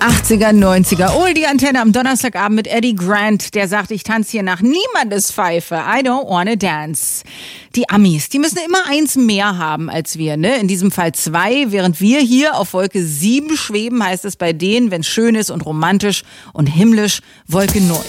80er, 90er. Oh, die Antenne am Donnerstagabend mit Eddie Grant. Der sagt, ich tanze hier nach niemandes Pfeife. I don't wanna dance. Die Amis, die müssen immer eins mehr haben als wir, ne? In diesem Fall 2. Während wir hier auf Wolke 7 schweben, heißt es bei denen, wenn es schön ist und romantisch und himmlisch, Wolke 9.